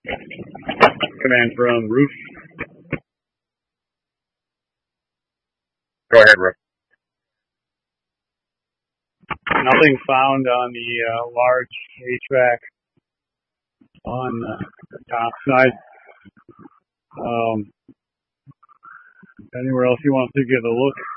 Command from roof. Go ahead, Roof. Nothing found on the large HVAC on the top side. Anywhere else you want to get a look?